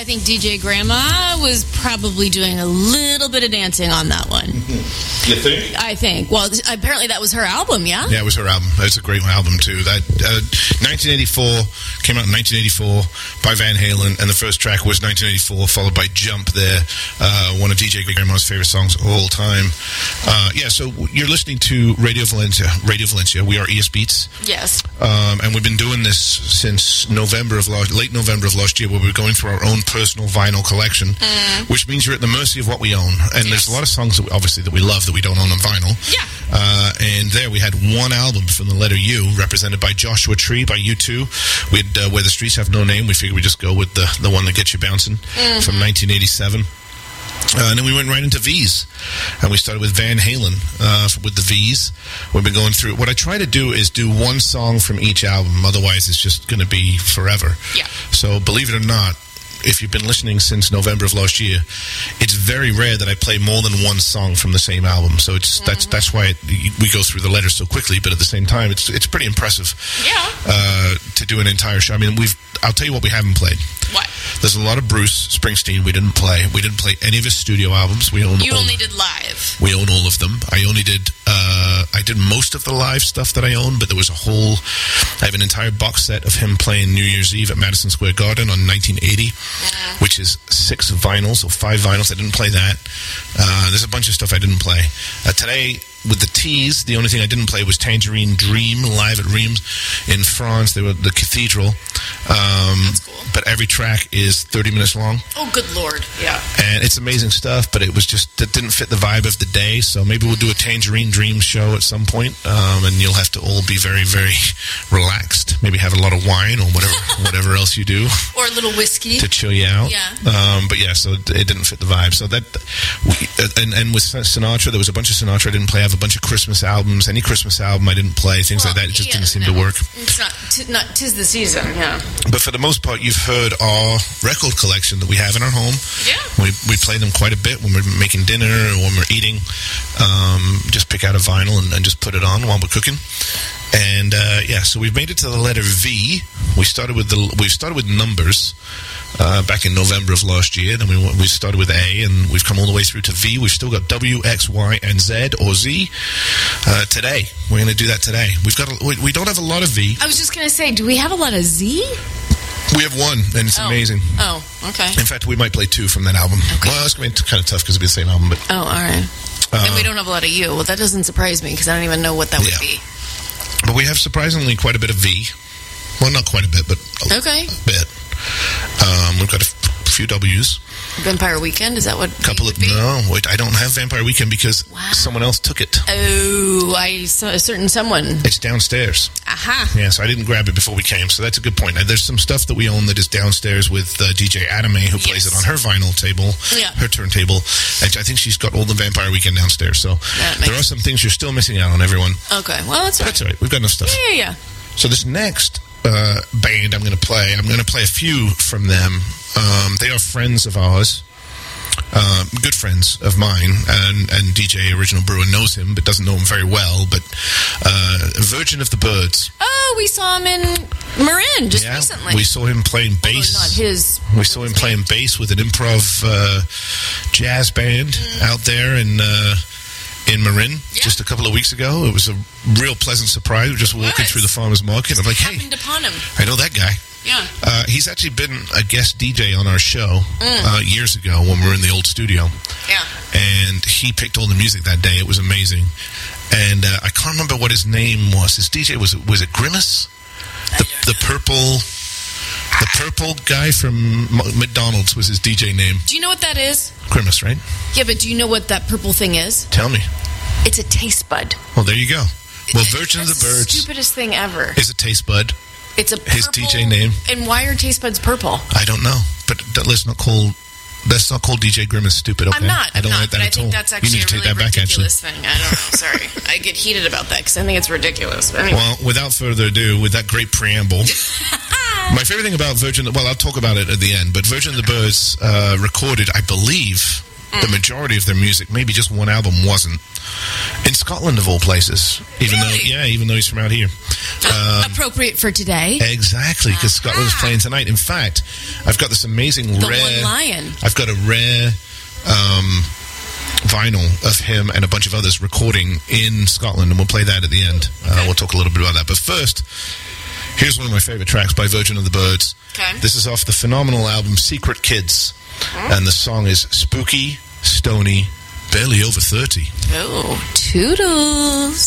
think DJ Grandma was probably doing a little bit of dancing on that one. You think? I think. Well, apparently that was her album, yeah? Yeah, it was her album. It's a great album, too. That 1984, came out in 1984 by Van Halen, and the first track was 1984, followed by Jump there, one of DJ Grandma's favorite songs of all time. So you're listening to Radio Valencia. We are ES Beats. Yes. And we've been doing this since late November of last year, where we're going through our own personal vinyl collection, which means you're at the mercy of what we own. And there's a lot of songs that we love that we don't own on vinyl. Yeah. And there we had one album from the letter U, represented by Joshua Tree by U2. We had Where the Streets Have No Name. We figured we'd just go with the one that gets you bouncing from 1987. And then we went right into V's, and we started with Van Halen with the V's. We've been going through. What I try to do is do one song from each album. Otherwise, it's just going to be forever. Yeah. So believe it or not, if you've been listening since November of last year, it's very rare that I play more than one song from the same album. So it's that's why we go through the letters so quickly. But at the same time, it's pretty impressive. Yeah. To do an entire show. I mean, I'll tell you what we haven't played. What? There's a lot of Bruce Springsteen we didn't play. We didn't play any of his studio albums. You only did live. We own all of them. I did most of the live stuff that I own, but there was I have an entire box set of him playing New Year's Eve at Madison Square Garden on 1980, which is 5 vinyls. I didn't play that. There's a bunch of stuff I didn't play. Today, with the T's, the only thing I didn't play was Tangerine Dream live at Reims in France. They were the Cathedral. That's cool. But every track is 30 minutes long. Oh, good Lord. Yeah. And it's amazing stuff, but it didn't fit the vibe of the day. So maybe we'll do a Tangerine Dream show at some point, and you'll have to all be very, very relaxed. Maybe have a lot of wine or whatever else you do. Or a little whiskey. To chill you out. Yeah. But yeah, so it didn't fit the vibe. So and with Sinatra, there was a bunch of Sinatra I didn't play. I have a bunch of Christmas albums. Any Christmas album I didn't play. Things like that. It just didn't seem to work. It's not 'tis the season, yeah. But for the most part, you've heard our record collection that we have in our home. Yeah. We play them quite a bit when we're making dinner or when we're eating. Just pick out a vinyl and just put it on while we're cooking. And so we've made it to the letter V. We started with numbers back in November of last year. Then we started with A, and we've come all the way through to V. We've still got W, X, Y, and Z or Z. Today, we're going to do that today. We don't have a lot of V. I was just going to say, do we have a lot of Z? We have one, and it's amazing. Oh, okay. In fact, we might play 2 from that album. Okay. Well, it's going to be kind of tough because it'll be the same album. But all right. And we don't have a lot of U. Well, that doesn't surprise me because I don't even know what that would be. But we have surprisingly quite a bit of V. Well, not quite a bit, but a bit. We've got a few W's. Vampire Weekend, is that what No, wait, I don't have Vampire Weekend because someone else took it. Oh, I saw a certain someone. It's downstairs. Aha. Yeah, so I didn't grab it before we came, so that's a good point. There's some stuff that we own that is downstairs with DJ Adame, who plays it on her vinyl table, her turntable, and I think she's got all the Vampire Weekend downstairs, so there are some things you're still missing out on, everyone. Okay, well, that's all right. That's all right, we've got enough stuff. Yeah. So this next band I'm going to play a few from them. They are friends of ours, good friends of mine, and DJ Original Brewer knows him, but doesn't know him very well. But Virgin of the Birds. Oh, we saw him in Marin just recently. We saw him playing bass. Not his. We saw him playing bass with an improv jazz band out there in Marin just a couple of weeks ago. It was a real pleasant surprise. We were just walking through the farmer's market. I'm like, hey, upon him. I know that guy. Yeah. He's actually been a guest DJ on our show years ago when we were in the old studio. Yeah. And he picked all the music that day. It was amazing. And I can't remember what his name was. His DJ, was it Grimace? The purple guy from McDonald's was his DJ name. Do you know what that is? Grimace, right? Yeah, but do you know what that purple thing is? Tell me. It's a taste bud. Well, there you go. Well, Virgin of the Birds. The stupidest thing ever. Is a taste bud. It's a purple, his DJ name. And why are taste buds purple? I don't know. But let's not call DJ Grimace stupid, okay? I'm not. I don't like that but at all. I think that's actually a really ridiculous thing. I don't know. Sorry. I get heated about that because I think it's ridiculous. But anyway. Well, without further ado, with that great preamble, my favorite thing about Virgin... Well, I'll talk about it at the end, but Virgin of the Birds recorded, I believe... the majority of their music, maybe just one album, wasn't. In Scotland, of all places. Even though he's from out here. Appropriate for today. Exactly, because Scotland is playing tonight. In fact, I've got this amazing One Lion. I've got a rare vinyl of him and a bunch of others recording in Scotland, and we'll play that at the end. Okay. We'll talk a little bit about that. But first, here's one of my favorite tracks by Virgin of the Birds. Okay. This is off the phenomenal album Secret Kids, and the song is Spooky, Stony, Barely Over 30. Oh, toodles.